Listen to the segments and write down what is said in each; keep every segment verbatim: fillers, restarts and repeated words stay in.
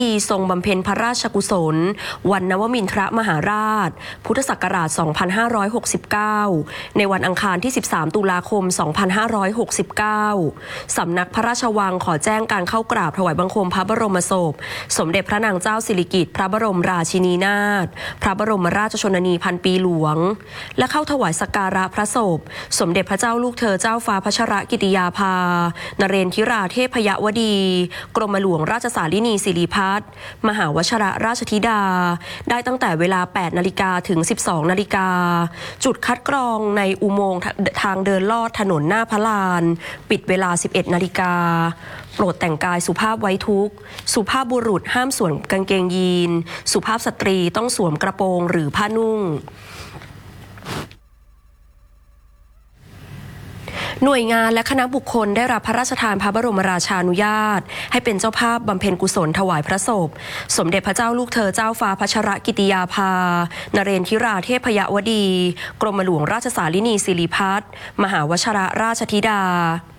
ที่ทรงบำเพ็ญพระราชกุศลวันนวมินทรมหาราชพุทธศักราช สองพันห้าร้อยหกสิบเก้า ในวันอังคารที่ สิบสาม ตุลาคม สองพันห้าร้อยหกสิบเก้า สำนักพระราชวังขอแจ้งการเข้ากราบถวายบังคมพระบรมศพสมเด็จพระนางเจ้าสิริกิติ์พระบรมราชินีนาถพระบรมราชชนนีพันปีหลวงและเข้าถวายสักการะพระศพสมเด็จพระเจ้าลูกเธอเจ้าฟ้าพัชรกิติยาภานเรนทิราเทพยวดีกรมหลวงราชสารินีสิริพัฒน์มหาวชรราชธิดาได้ตั้งแต่เวลา แปด นาฬิกาถึง สิบสอง นาฬิกาจุดคัดกรองในอุโมงค์ทางเดินลอดถนนหน้าพระลานปิดเวลา สิบเอ็ด นาฬิกาโปรดแต่งกายสุภาพไว้ทุกข์สุภาพบุรุษห้ามสวมกางเกงยีนสุภาพสตรีต้องสวมกระโปรงหรือผ้านุ่งหน่วยงานและคณะบุคคลได้รับพระราชทานพระบรมราชานุญาตให้เป็นเจ้าภาพบำเพ็ญกุศลถวายพระศพสมเด็จพระเจ้าลูกเธอเจ้าฟ้าพัชรกิติยาภานเรนทิราเทพยวดีกรมหลวงราชสารินีสิริพัฒน์มหาวชรราชธิดา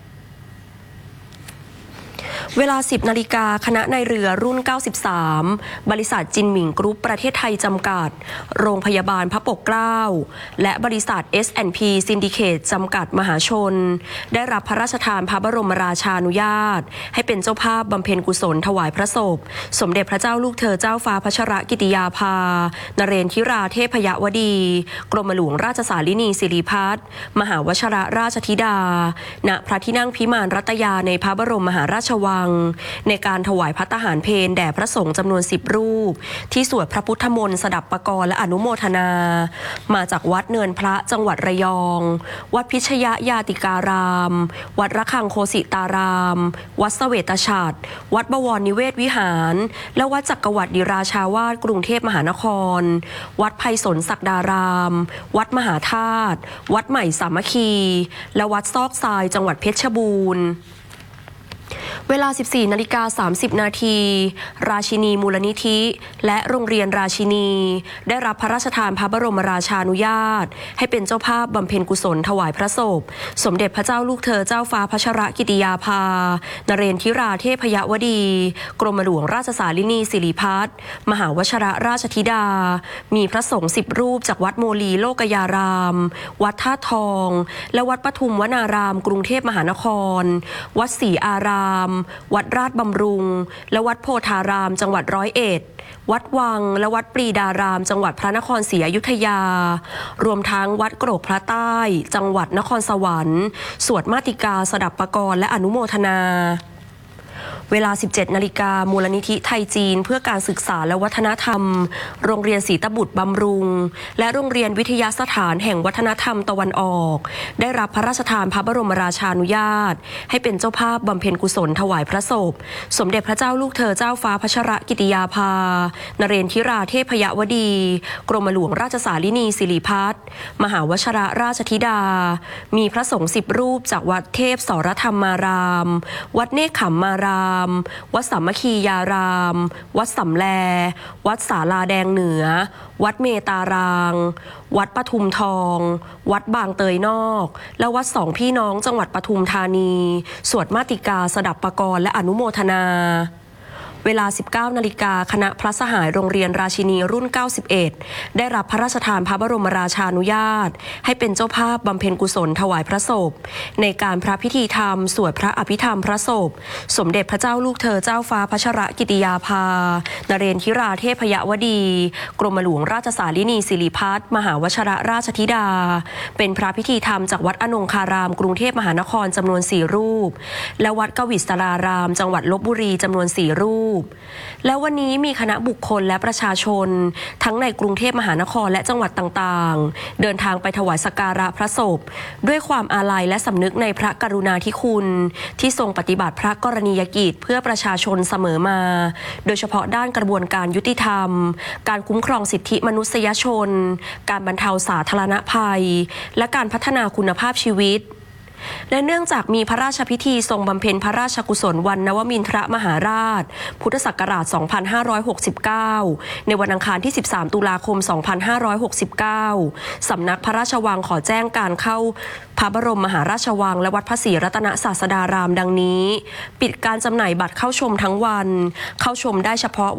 เวลา สิบ นาฬิกาคณะนายเรือรุ่น เก้าสิบสาม บริษัทจินหมิงกรุ๊ปประเทศไทยจำกัดโรงพยาบาลพระปกเกล้าและบริษัท เอส แอนด์ พี Syndicate จำกัดมหาชนได้รับพระราชทานพระบรมราชานุญาตให้เป็นเจ้าภาพบำเพ็ญกุศลถวายพระศพสมเด็จพระเจ้าลูกเธอเจ้าฟ้าพัชรกิติยาภานเรนทิราเทพยวดีกรมหลวงราชสารินีสิริพัฒน์มหาวชรราชธิดาณพระที่นั่งพิมานรัตยาในพระบรมมหาราชวังในการถวายภัตตาหารเพลแด่พระสงฆ์จำนวนสิบรูปที่สวดพระพุทธมนต์สดับปกรณ์และอนุโมทนามาจากวัดเนินพระจังหวัดระยองวัดพิชยยาติการามวัดระฆังโคสิตารามวัดเสวตฉัตรวัดบวรนิเวศวิหารและวัดจักรวรรดิราชาวาสกรุงเทพมหานครวัดไพศาลศักดารามวัดมหาธาตุวัดใหม่สามัคคีและวัดซอกทรายจังหวัดเพชรบูรณ์เวลา สิบสี่ นาฬิกา สามสิบ นาทีราชินีมูลนิธิและโรงเรียนราชินีได้รับพระราชทานพระบรมราชานุญาตให้เป็นเจ้าภาพบำเพ็ญกุศลถวายพระศพสมเด็จพระเจ้าลูกเธอเจ้าฟ้าพัชรกิติยาภานเรนทิราเทพยวดีกรมหลวงราชสารินีสิริพัฒน์มหาวชรราชธิดามีพระสงฆ์สิบรูปจากวัดโมลีโลกยารามวัดท่าทองและวัดปทุมวนารามกรุงเทพมหานครวัดศรีอารามวัดราชบำรุงและวัดโพธารามจังหวัดร้อยเอ็ดวัดวังและวัดปรีดารามจังหวัดพระนครศรีอยุธยารวมทั้งวัดโกรกพระใต้จังหวัดนครสวรรค์สวดมาติกาสดับปกรณ์และอนุโมทนาเวลา สิบเจ็ด นาฬิกามูลนิธิไทยจีนเพื่อการศึกษาและวัฒนธรรมโรงเรียนศรีตบุตรบำรุงและโรงเรียนวิทยาสถานแห่งวัฒนธรรมตะวันออกได้รับพระราชทานพระบรมราชานุญาตให้เป็นเจ้าภาพบำเพ็ญกุศลถวายพระศพสมเด็จพระเจ้าลูกเธอเจ้าฟ้าพัชรกิติยาภานเรนทิราเทพยวดีกรมหลวงราชสารินีสิริพัฒน์มหาวชรราชธิดามีพระสงฆ์สิบรูปจากวัดเทพสรธรรมารามวัดเนคขมมารามวัดสามัคคียารามวัดสำแลวัดศาลาแดงเหนือวัดเมตารางวัดปทุมทองวัดบางเตยนอกและวัดสองพี่น้องจังหวัดปทุมธานีสวดมาติกาสดับปกรณ์และอนุโมทนาเวลา สิบเก้า นาฬิกาคณะพระสหายโรงเรียนราชินีรุ่น เก้าสิบเอ็ดได้รับพระราชทานพระบรมราชานุญาตให้เป็นเจ้าภาพบำเพ็ญกุศลถวายพระศพในการพระพิธีธรรมสวดพระอภิธรรมพระศพสมเด็จพระเจ้าลูกเธอเจ้าฟ้าพัชรกิติยาภานเรนทิราเทพยวดีกรมหลวงราชสารินีสิริพัฒน์มหาวชรราชธิดาเป็นพระพิธีธรรมจากวัดอนงคารามกรุงเทพมหานครจำนวนสี่รูปและวัดกวิศรารามจังหวัดลพบุรีจำนวนสี่รูปแล้ววันนี้มีคณะบุคคลและประชาชนทั้งในกรุงเทพมหานครและจังหวัดต่างๆเดินทางไปถวายสักการะพระศพด้วยความอาลัยและสำนึกในพระกรุณาธิคุณที่ทรงปฏิบัติพระกรณียกิจเพื่อประชาชนเสมอมาโดยเฉพาะด้านกระบวนการยุติธรรมการคุ้มครองสิทธิมนุษยชนการบรรเทาสาธารณภัยและการพัฒนาคุณภาพชีวิตและเนื่องจากมีพระราชพิธีทรงบำเพ็ญพระราชกุศลวันนวมินทรมหาราชพุทธศักราช สองพันห้าร้อยหกสิบเก้า ในวันอังคารที่ สิบสาม ตุลาคม สองพันห้าร้อยหกสิบเก้า สำนักพระราชวังขอแจ้งการเข้าพระบรมมหาราชวังและวัดพระศรีรัตนศาสดารามดังนี้ปิดการจำหน่ายบัตรเข้าชมทั้งวันเข้าชมได้เฉพาะ